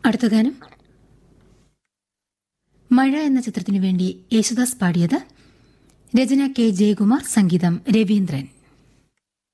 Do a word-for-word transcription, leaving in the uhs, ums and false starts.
അടുത്ത ഗാനം മഴ എന്ന ചിത്രത്തിനു വേണ്ടി യേശുദാസ് പാടിയത്. രചന കെ ജയകുമാർ, സംഗീതം രവീന്ദ്രൻ.